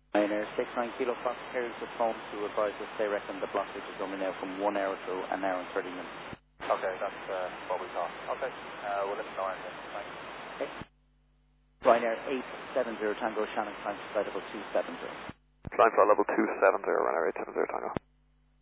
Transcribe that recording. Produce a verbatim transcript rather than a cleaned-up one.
Ryanair six nine Kilo Fox carries the phone to advise us they reckon the blockage is only now from one hour to an hour and thirty minutes. Okay, that's uh, what we thought. Okay, uh, we'll let them know anything. Thanks. Okay. Ryanair eight seven zero Tango Shannon, climb to flight level two seven zero. Climb flight level two seven zero, Ryanair eight seven zero Tango.